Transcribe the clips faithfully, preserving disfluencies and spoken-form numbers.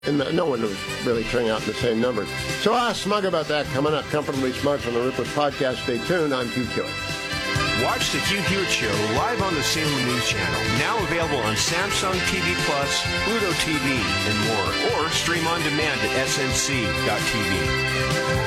And no one was really turning out in the same numbers. So I'll ask Smug about that coming up. Comfortably Smug on the Ruthless Podcast. Stay tuned. I'm Hugh Hewitt. Watch the Hugh Hewitt Show live on the Salem News Channel. Now available on Samsung T V Plus, Pluto T V, and more. Or stream on demand at S N C dot T V.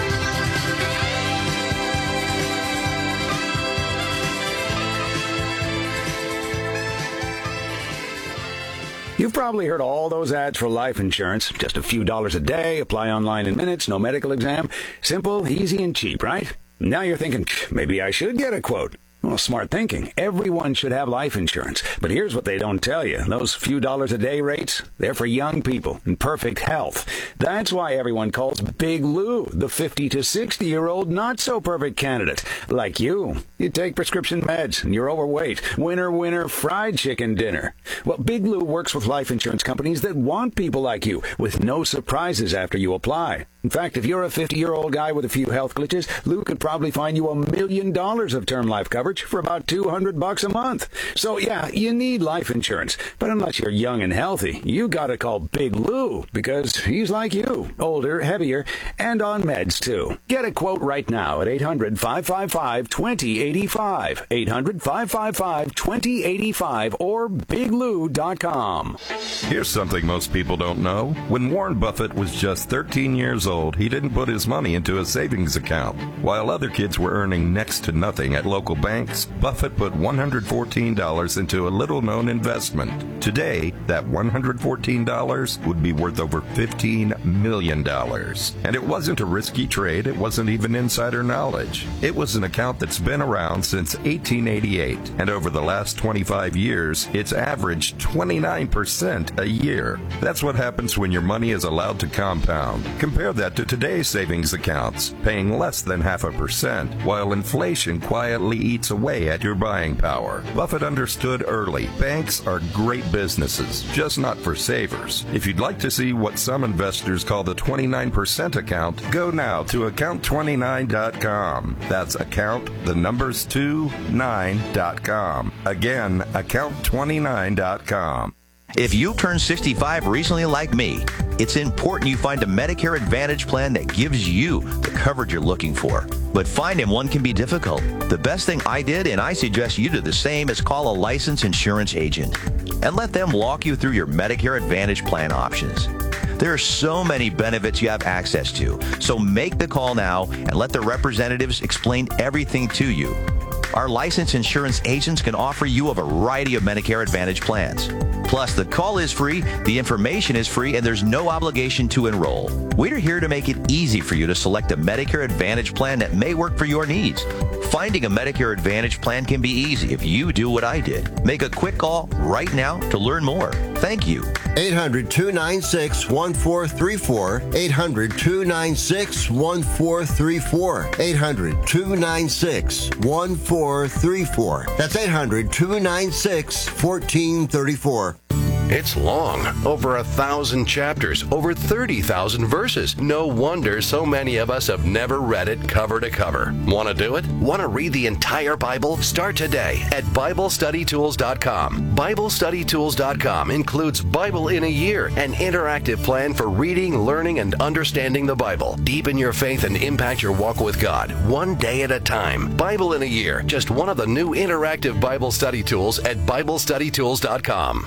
You've probably heard all those ads for life insurance. Just a few dollars a day, apply online in minutes, no medical exam. Simple, easy, and cheap, right? Now you're thinking, maybe I should get a quote. Well, smart thinking. Everyone should have life insurance. But here's what they don't tell you. Those few dollars a day rates, they're for young people in perfect health. That's why everyone calls Big Lou the fifty to sixty-year-old not-so-perfect candidate. Like you. You take prescription meds and you're overweight. Winner, winner, fried chicken dinner. Well, Big Lou works with life insurance companies that want people like you with no surprises after you apply. In fact, if you're a fifty-year-old guy with a few health glitches, Lou could probably find you a million dollars of term life coverage for about two hundred bucks a month. So yeah, you need life insurance. But unless you're young and healthy, you gotta call Big Lou because he's like you, older, heavier, and on meds too. Get a quote right now at eight hundred, five five five, two zero eight five, eight hundred, five five five, two zero eight five, or big lou dot com. Here's something most people don't know. When Warren Buffett was just thirteen years old, he didn't put his money into a savings account. While other kids were earning next to nothing at local banks, Buffett put one hundred fourteen dollars into a little-known investment. Today, that one hundred fourteen dollars would be worth over fifteen million dollars. And it wasn't a risky trade. It wasn't even insider knowledge. It was an account that's been around since eighteen eighty-eight, and over the last twenty-five years, it's averaged twenty-nine percent a year. That's what happens when your money is allowed to compound. Compare that to today's savings accounts, paying less than half a percent, while inflation quietly eats away at your buying power. Buffett understood early, banks are great businesses, just not for savers. If you'd like to see what some investors call the twenty-nine percent account, go now to account twenty-nine dot com. That's account, the numbers two, nine dot com. Again, account twenty-nine dot com. If you turned sixty-five recently like me, it's important you find a Medicare Advantage plan that gives you the coverage you're looking for. But finding one can be difficult. The best thing I did, and I suggest you do the same, is call a licensed insurance agent and let them walk you through your Medicare Advantage plan options. There are so many benefits you have access to, so make the call now and let the representatives explain everything to you. Our licensed insurance agents can offer you a variety of Medicare Advantage plans. Plus, the call is free, the information is free, and there's no obligation to enroll. We're here to make it easy for you to select a Medicare Advantage plan that may work for your needs. Finding a Medicare Advantage plan can be easy if you do what I did. Make a quick call right now to learn more. Thank you. eight hundred, two nine six, one four three four. eight hundred, two nine six, one four three four. eight hundred, two nine six, one four three four. That's eight hundred, two nine six, one four three four. It's long, over a thousand chapters, over thirty thousand verses. No wonder so many of us have never read it cover to cover. Want to do it? Want to read the entire Bible? Start today at Bible Study Tools dot com. Bible Study Tools dot com includes Bible in a Year, an interactive plan for reading, learning, and understanding the Bible. Deepen your faith and impact your walk with God, one day at a time. Bible in a Year, just one of the new interactive Bible study tools at Bible Study Tools dot com.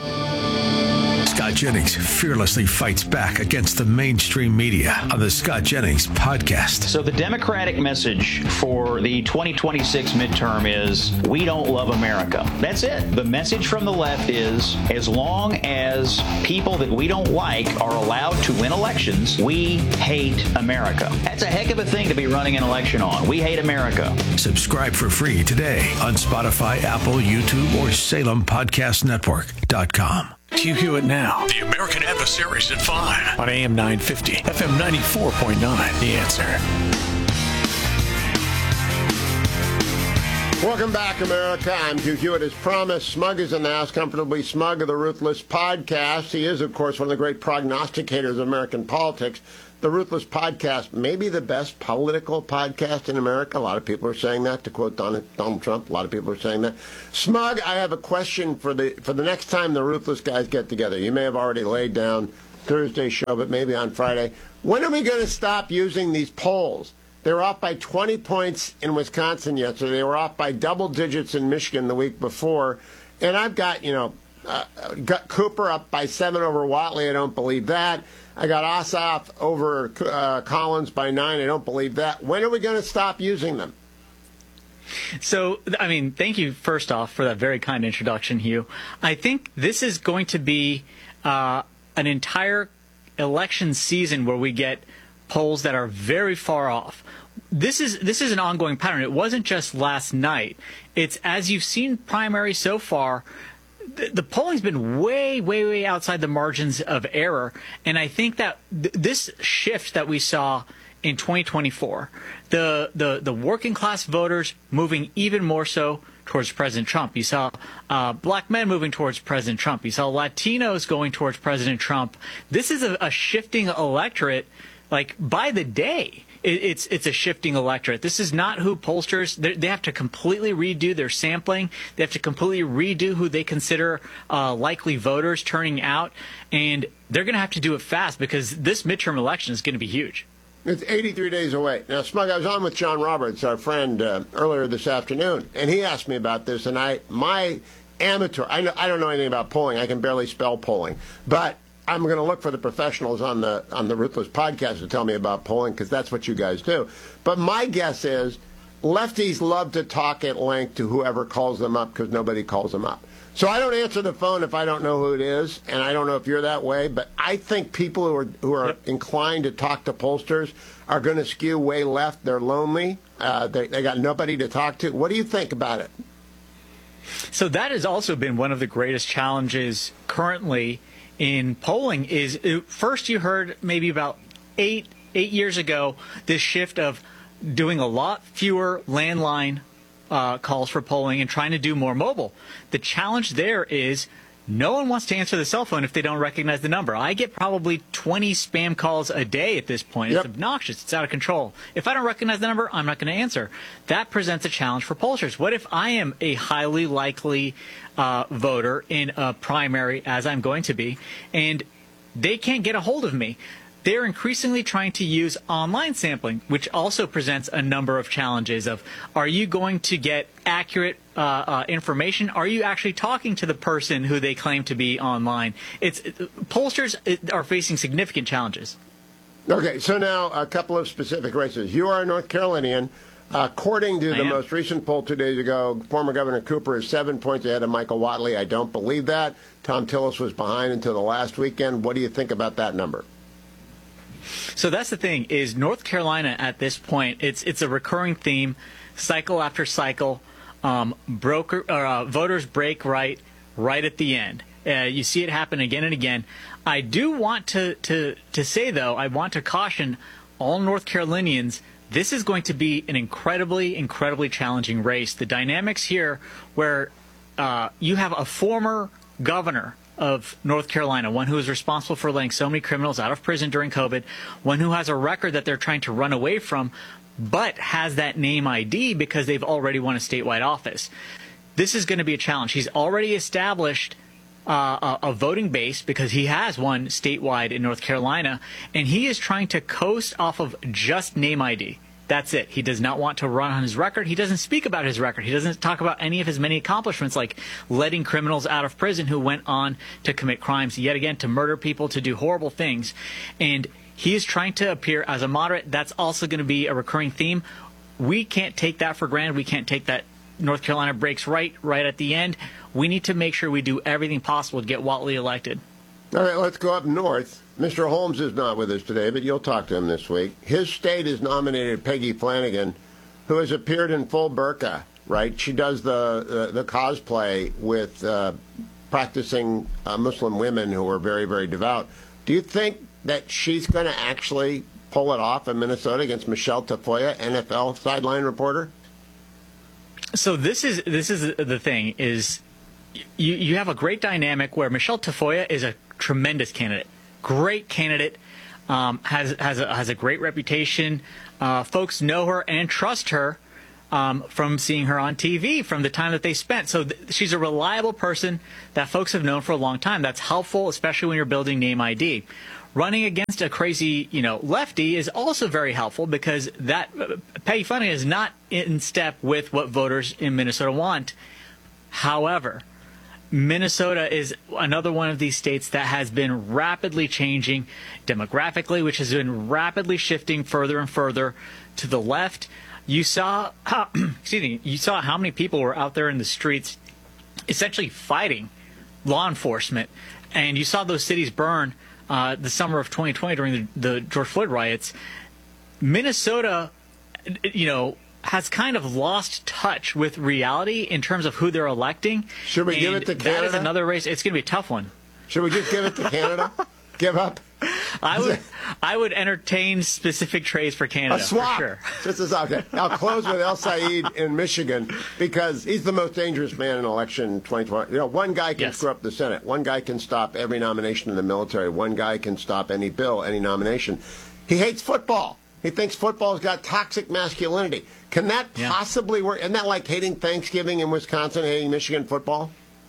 Scott Jennings fearlessly fights back against the mainstream media on the Scott Jennings Podcast. So the Democratic message for the twenty twenty-six midterm is, we don't love America. That's it. The message from the left is, as long as people that we don't like are allowed to win elections, we hate America. That's a heck of a thing to be running an election on. We hate America. Subscribe for free today on Spotify, Apple, YouTube, or Salem Podcast Network dot com. Hugh Hewitt Now. The American Adversaries at five on A M nine fifty, F M ninety-four point nine. The Answer. Welcome back, America. I'm Hugh Hewitt. As promised, Smug is in the house, Comfortably Smug of the Ruthless Podcast. He is, of course, one of the great prognosticators of American politics. The Ruthless Podcast, maybe the best political podcast in America. A lot of people are saying that, to quote Donald, Donald Trump. A lot of people are saying that. Smug, I have a question for the for the next time the Ruthless guys get together. You may have already laid down Thursday show, but maybe on Friday. When are we going to stop using these polls? They were off by twenty points in Wisconsin yesterday. They were off by double digits in Michigan the week before. And I've got, you know, uh, got Cooper up by seven over Whatley. I don't believe that. I got Ossoff over uh, Collins by nine. I don't believe that. When are we going to stop using them? So, I mean, thank you, first off, for that very kind introduction, Hugh. I think this is going to be uh, an entire election season where we get polls that are very far off. This is this is an ongoing pattern. It wasn't just last night. It's, as you've seen primaries so far, the, the polling's been way, way, way outside the margins of error. And I think that th- this shift that we saw in twenty twenty-four, the, the, the working class voters moving even more so towards President Trump. You saw uh, black men moving towards President Trump. You saw Latinos going towards President Trump. This is a, a shifting electorate, like by the day. It, it's it's a shifting electorate. This is not who pollsters, they, they have to completely redo their sampling. They have to completely redo who they consider uh, likely voters turning out. And they're going to have to do it fast because this midterm election is going to be huge. It's eighty-three days away. Now, Smug, I was on with John Roberts, our friend, uh, earlier this afternoon, and he asked me about this, and I, my amateur, I, know, I don't know anything about polling. I can barely spell polling. But I'm going to look for the professionals on the on the Ruthless podcast to tell me about polling, because that's what you guys do. But my guess is lefties love to talk at length to whoever calls them up because nobody calls them up. So I don't answer the phone if I don't know who it is, and I don't know if you're that way, but I think people who are who are yep. inclined to talk to pollsters are going to skew way left. They're lonely. Uh, they, they got nobody to talk to. What do you think about it? So that has also been one of the greatest challenges currently in polling. Is first you heard maybe about eight eight years ago this shift of doing a lot fewer landline Uh, calls for polling and trying to do more mobile. The challenge there is no one wants to answer the cell phone if they don't recognize the number. I get probably twenty spam calls a day at this point. Yep. It's obnoxious. It's out of control. If I don't recognize the number, I'm not going to answer. That presents a challenge for pollsters. What if I am a highly likely uh, voter in a primary, as I'm going to be, and they can't get a hold of me? They're increasingly trying to use online sampling, which also presents a number of challenges of, are you going to get accurate uh, uh, information? Are you actually talking to the person who they claim to be online? It's it, pollsters are facing significant challenges. Okay, so now a couple of specific races. You are a North Carolinian. Uh, according to I the am. most recent poll two days ago, former Governor Cooper is seven points ahead of Michael Whatley. I don't believe that. Tom Tillis was behind until the last weekend. What do you think about that number? So that's the thing, is North Carolina at this point, it's it's a recurring theme, cycle after cycle. Um, broker or uh, voters break right right at the end. Uh, you see it happen again and again. I do want to, to, to say, though, I want to caution all North Carolinians, this is going to be an incredibly, incredibly challenging race. The dynamics here where uh, you have a former governor of North Carolina, one who is responsible for letting so many criminals out of prison during COVID, one who has a record that they're trying to run away from, but has that name I D because they've already won a statewide office. This is going to be a challenge. He's already established uh, a, a voting base because he has won statewide in North Carolina, and he is trying to coast off of just name I D. That's it. He does not want to run on his record. He doesn't speak about his record. He doesn't talk about any of his many accomplishments, like letting criminals out of prison who went on to commit crimes, yet again, to murder people, to do horrible things. And he is trying to appear as a moderate. That's also going to be a recurring theme. We can't take that for granted. We can't take that North Carolina breaks right, right at the end. We need to make sure we do everything possible to get Whatley elected. All right, let's go up north. Mister Holmes is not with us today, but you'll talk to him this week. His state has nominated Peggy Flanagan, who has appeared in full burqa, right? She does the, uh, the cosplay with uh, practicing uh, Muslim women who are very, very devout. Do you think that she's going to actually pull it off in Minnesota against Michelle Tafoya, N F L sideline reporter? So this is this is the thing, is you, you have a great dynamic where Michelle Tafoya is a tremendous candidate. Great candidate, um, has has a, has a great reputation. Uh, folks know her and trust her, um, from seeing her on T V, from the time that they spent. So th- she's a reliable person that folks have known for a long time. That's helpful, especially when you're building name I D. Running against a crazy, you know, lefty is also very helpful because that uh, Peggy Flanagan is not in step with what voters in Minnesota want. However, Minnesota is another one of these states that has been rapidly changing demographically, which has been rapidly shifting further and further to the left. You saw, how, excuse me, you saw how many people were out there in the streets, essentially fighting law enforcement, and you saw those cities burn uh, the summer of twenty twenty during the, the George Floyd riots. Minnesota, you know, has kind of lost touch with reality in terms of who they're electing. Should we and give it to Canada? That is another race. It's going to be a tough one. Should we just give it to Canada? Give up? I would I would entertain specific trades for Canada. A swap. For sure. Just as okay. I'll close with El Said in Michigan because he's the most dangerous man in election twenty twenty. You know, one guy can Yes. screw up the Senate. One guy can stop every nomination in the military. One guy can stop any bill, any nomination. He hates football. He thinks football's got toxic masculinity. Can that Yeah. possibly work? Isn't that like hating Thanksgiving in Wisconsin, hating Michigan football?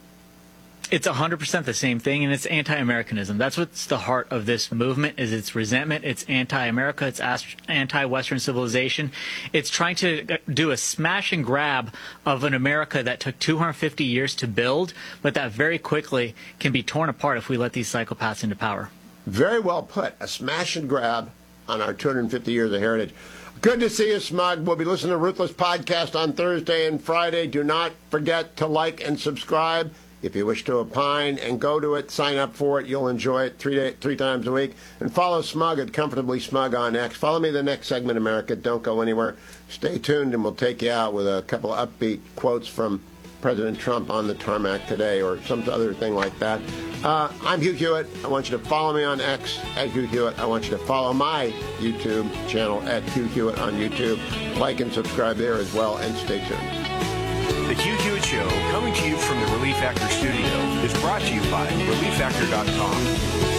It's one hundred percent the same thing, and it's anti-Americanism. That's what's the heart of this movement, is its resentment. It's anti-America. It's ast- anti-Western civilization. It's trying to do a smash and grab of an America that took two hundred fifty years to build, but that very quickly can be torn apart if we let these psychopaths into power. Very well put. A smash and grab on our two hundred fifty years of heritage. Good to see you, Smug. We'll be listening to Ruthless Podcast on Thursday and Friday. Do not forget to like and subscribe. If you wish to opine and go to it, sign up for it. You'll enjoy it three day, three times a week. And follow Smug at Comfortably Smug on X. Follow me the next segment, America. Don't go anywhere. Stay tuned, and we'll take you out with a couple of upbeat quotes from President Trump on the tarmac today or some other thing like that. Uh, I'm Hugh Hewitt. I want you to follow me on X at Hugh Hewitt. I want you to follow my YouTube channel at Hugh Hewitt on YouTube. Like and subscribe there as well, and stay tuned. The Hugh Hewitt Show, coming to you from the Relief Factor studio, is brought to you by relief factor dot com.